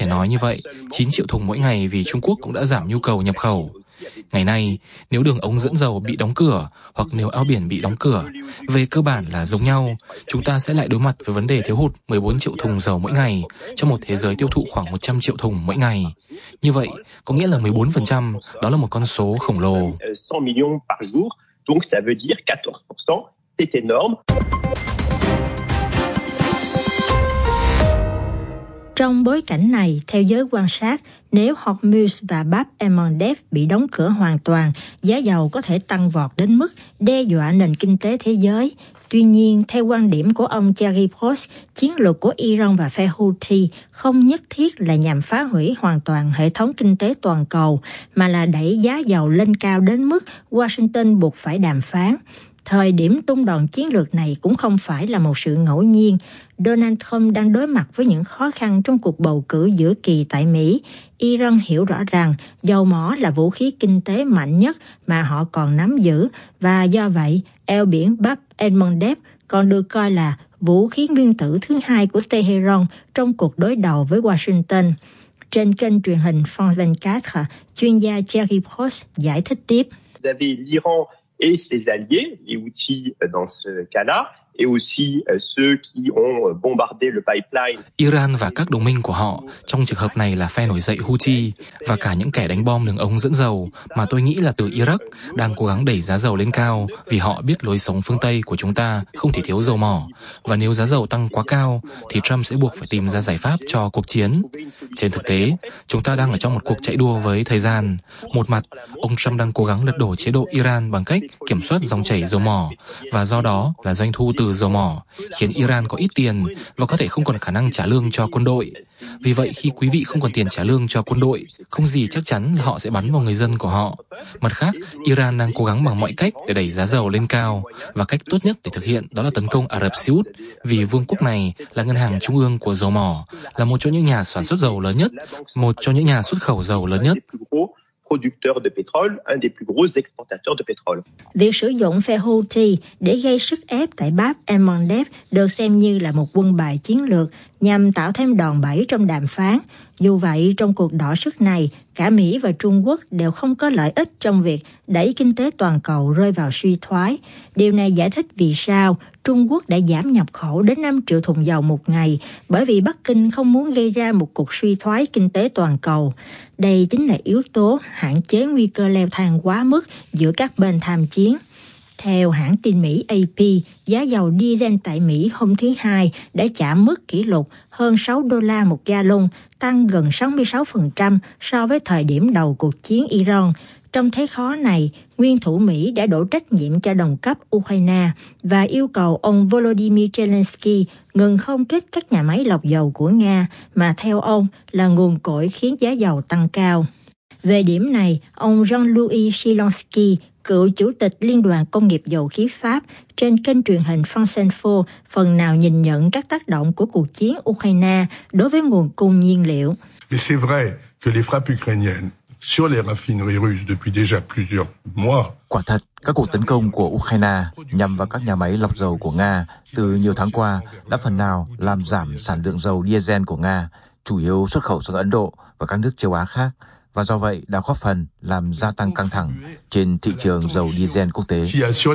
thể nói như vậy, 9 triệu thùng mỗi ngày vì Trung Quốc cũng đã giảm nhu cầu nhập khẩu. Ngày nay, nếu đường ống dẫn dầu bị đóng cửa hoặc nếu eo biển bị đóng cửa, về cơ bản là giống nhau, chúng ta sẽ lại đối mặt với vấn đề thiếu hụt 14 triệu thùng dầu mỗi ngày trong một thế giới tiêu thụ khoảng 100 triệu thùng mỗi ngày. Như vậy, có nghĩa là 14%, đó là một con số khổng lồ. Trong bối cảnh này, theo giới quan sát, nếu Hormuz và Bab el-Mandeb bị đóng cửa hoàn toàn, giá dầu có thể tăng vọt đến mức đe dọa nền kinh tế thế giới. Tuy nhiên, theo quan điểm của ông Thierry Breton, chiến lược của Iran và phe Houthi không nhất thiết là nhằm phá hủy hoàn toàn hệ thống kinh tế toàn cầu, mà là đẩy giá dầu lên cao đến mức Washington buộc phải đàm phán. Thời điểm tung đòn chiến lược này cũng không phải là một sự ngẫu nhiên. Donald Trump đang đối mặt với những khó khăn trong cuộc bầu cử giữa kỳ tại Mỹ. Iran hiểu rõ rằng dầu mỏ là vũ khí kinh tế mạnh nhất mà họ còn nắm giữ, và do vậy, eo biển Bab el-Mandeb còn được coi là vũ khí nguyên tử thứ hai của Tehran trong cuộc đối đầu với Washington. Trên kênh truyền hình France 24, chuyên gia Thierry Breton giải thích tiếp. Et ses alliés, les Houthis dans ce cas-là, et aussi ceux qui ont bombardé le pipeline. Iran và các đồng minh của họ, trong trường hợp này là phe nổi dậy Houthi, và cả những kẻ đánh bom đường ống dẫn dầu mà tôi nghĩ là từ Iraq, đang cố gắng đẩy giá dầu lên cao vì họ biết lối sống phương Tây của chúng ta không thể thiếu dầu mỏ. Và nếu giá dầu tăng quá cao, thì Trump sẽ buộc phải tìm ra giải pháp cho cuộc chiến. Trên thực tế, chúng ta đang ở trong một cuộc chạy đua với thời gian. Một mặt, ông Trump đang cố gắng lật đổ chế độ Iran bằng cách kiểm soát dòng chảy dầu mỏ, và do đó là doanh thu từ dầu mỏ, khiến Iran có ít tiền và có thể không còn khả năng trả lương cho quân đội. Vì vậy, khi quý vị không còn tiền trả lương cho quân đội, không gì chắc chắn là họ sẽ bắn vào người dân của họ. Mặt khác, Iran đang cố gắng bằng mọi cách để đẩy giá dầu lên cao, và cách tốt nhất để thực hiện đó là tấn công Ả Rập Xê Út, vì vương quốc này là ngân hàng trung ương của dầu mỏ, là một trong những nhà sản xuất dầu lớn nhất, một trong những nhà xuất khẩu dầu lớn nhất. Việc sử dụng phe Houthi để gây sức ép tại Bab el-Mandeb được xem như là một quân bài chiến lược nhằm tạo thêm đòn bẩy trong đàm phán. Dù vậy, trong cuộc đọ sức này, cả Mỹ và Trung Quốc đều không có lợi ích trong việc đẩy kinh tế toàn cầu rơi vào suy thoái. Điều này giải thích vì sao Trung Quốc đã giảm nhập khẩu đến 5 triệu thùng dầu một ngày, bởi vì Bắc Kinh không muốn gây ra một cuộc suy thoái kinh tế toàn cầu. Đây chính là yếu tố hạn chế nguy cơ leo thang quá mức giữa các bên tham chiến. Theo hãng tin Mỹ AP, giá dầu diesel tại Mỹ hôm thứ Hai đã chạm mức kỷ lục hơn $6 một gallon, tăng gần 66% so với thời điểm đầu cuộc chiến Iran. Trong thế khó này, nguyên thủ Mỹ đã đổ trách nhiệm cho đồng cấp Ukraine và yêu cầu ông Volodymyr Zelensky ngừng không kích các nhà máy lọc dầu của Nga, mà theo ông là nguồn cội khiến giá dầu tăng cao. Về điểm này, ông Jean-Louis Shilonsky, cựu chủ tịch Liên đoàn Công nghiệp Dầu khí Pháp, trên kênh truyền hình France Info phần nào nhìn nhận các tác động của cuộc chiến Ukraine đối với nguồn cung nhiên liệu. C'est vrai que les frappes ukrainiennes sur les raffineries russes depuis déjà plusieurs mois. Quả thật, các cuộc tấn công của Ukraine nhằm vào các nhà máy lọc dầu của Nga từ nhiều tháng qua đã phần nào làm giảm sản lượng dầu diesel của Nga, chủ yếu xuất khẩu sang Ấn Độ và các nước châu Á khác, và do vậy đã góp phần làm gia tăng căng thẳng trên thị trường dầu diesel quốc tế.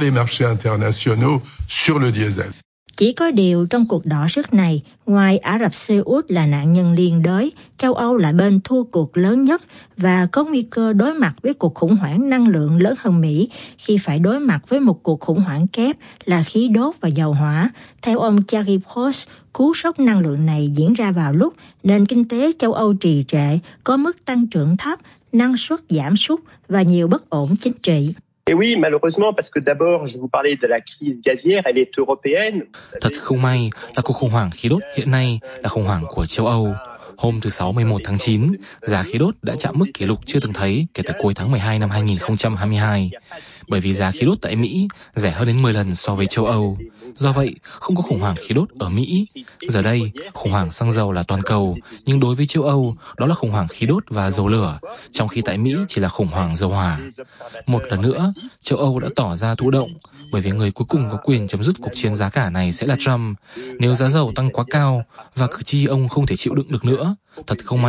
Chỉ có điều trong cuộc đọ sức này, ngoài Ả Rập Xê Út là nạn nhân liên đới, châu Âu là bên thua cuộc lớn nhất và có nguy cơ đối mặt với cuộc khủng hoảng năng lượng lớn hơn Mỹ khi phải đối mặt với một cuộc khủng hoảng kép là khí đốt và dầu hỏa. Theo ông Thierry Breton, cú sốc năng lượng này diễn ra vào lúc nền kinh tế châu Âu trì trệ, có mức tăng trưởng thấp, năng suất giảm sút và nhiều bất ổn chính trị. Et oui, malheureusement, parce que d'abord, je vous parlais de la crise gazière, elle est européenne. Thật không may là cuộc khủng hoảng khí đốt hiện nay là khủng hoảng của châu Âu. Hôm thứ Sáu 11 tháng 9, giá khí đốt đã chạm mức kỷ lục chưa từng thấy kể từ cuối tháng 12 năm 2022. Bởi vì giá khí đốt tại Mỹ rẻ hơn đến 10 lần so với châu Âu. Do vậy, không có khủng hoảng khí đốt ở Mỹ. Giờ đây, khủng hoảng xăng dầu là toàn cầu, nhưng đối với châu Âu, đó là khủng hoảng khí đốt và dầu lửa, trong khi tại Mỹ chỉ là khủng hoảng dầu hỏa. Một lần nữa, châu Âu đã tỏ ra thụ động, bởi vì người cuối cùng có quyền chấm dứt cuộc chiến giá cả này sẽ là Trump. Nếu giá dầu tăng quá cao và cử tri ông không thể chịu đựng được nữa, thật không may.